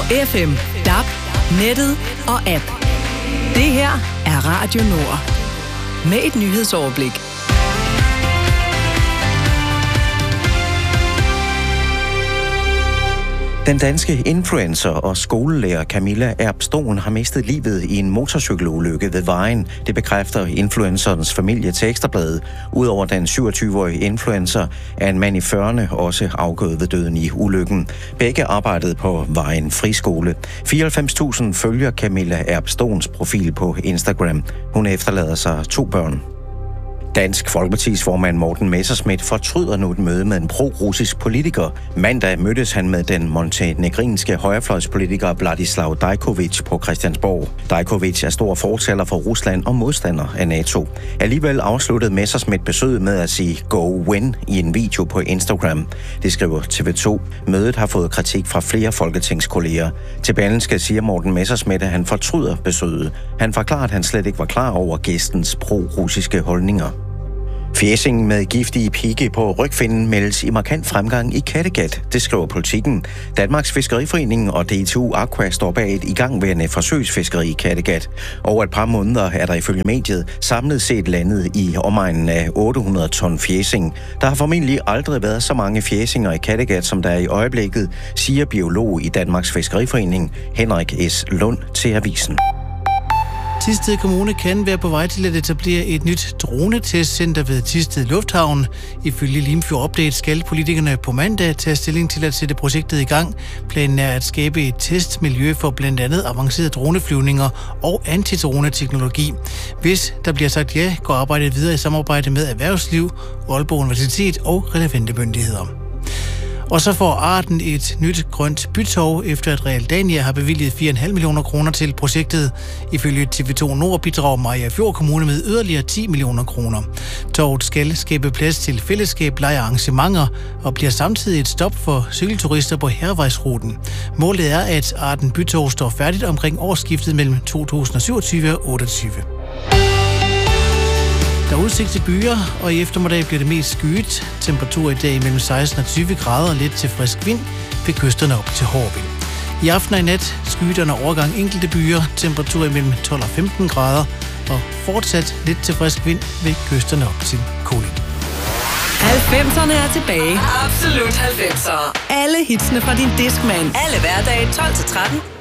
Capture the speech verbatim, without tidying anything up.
F M, D A B, nettet og app. Det her er Radio Nord. Med et nyhedsoverblik. Den danske influencer og skolelærer Camilla Erup Stohn har mistet livet i en motorcykelulykke ved Vejen. Det bekræfter influencerens familie til Ekstrabladet. Udover den syvogtyve-årige influencer er en mand i fyrrerne også afgået ved døden i ulykken. Begge arbejdede på Vejen Friskole. fireoghalvfems tusind følger Camilla Erup Stohns profil på Instagram. Hun efterlader sig to børn. Dansk Folkepartis formand Morten Messerschmidt fortryder nu et møde med en pro-russisk politiker. Mandag mødtes han med den montenegrinske højrefløjspolitiker Vladislav Dajkovic på Christiansborg. Dajkovic er stor fortaler for Rusland og modstander af NATO. Alligevel afsluttede Messerschmidt besøget med at sige "go win" i en video på Instagram. Det skriver T V to. Mødet har fået kritik fra flere folketingskolleger. Til Berlingske siger Morten Messerschmidt, at han fortryder besøget. Han forklarer, at han slet ikke var klar over gæstens pro-russiske holdninger. Fjæsingen med giftige pigge på rygfinnen meldes i markant fremgang i Kattegat, det skriver Politikken. Danmarks Fiskeriforening og D T U Aqua står bag et igangværende forsøgsfiskeri i Kattegat. Over et par måneder er der ifølge mediet samlet set landet i omegnen af otte hundrede ton fjæsing. Der har formentlig aldrig været så mange fjæsinger i Kattegat, som der er i øjeblikket, siger biolog i Danmarks Fiskeriforening Henrik S. Lund til avisen. Thisted Kommune kan være på vej til at etablere et nyt dronetestcenter ved Thisted Lufthavn. Ifølge Limfjord Update skal politikerne på mandag tage stilling til at sætte projektet i gang. Planen er at skabe et testmiljø for blandt andet avancerede droneflyvninger og antidroneteknologi. Hvis der bliver sagt ja, går arbejdet videre i samarbejde med erhvervsliv, Aalborg Universitet og relevante myndigheder. Og så får Arden et nyt grønt bytog, efter at Realdania har bevilget fire komma fem millioner kroner til projektet. Ifølge T V to Nord bidrager Mariagerfjord Kommune med yderligere ti millioner kroner. Toget skal skabe plads til fællesskab, lege arrangementer og bliver samtidig et stop for cykelturister på Hærvejsruten. Målet er, at Arden bytog står færdigt omkring årsskiftet mellem to tusind og syvogtyve og otteogtyve. Der er udsigt til byer, og i eftermiddag bliver det mest skyet. Temperatur i dag mellem seksten og tyve grader og lidt til frisk vind ved kysterne op til hård vind. I aften og i nat skyet under overgang enkelte byer. Temperatur mellem tolv og femten grader og fortsat lidt til frisk vind ved kysterne op til Kolding. halvfemserne er tilbage. Absolut halvfemser. Alle hitsene fra din Discman. Alle hverdage tolv til tretten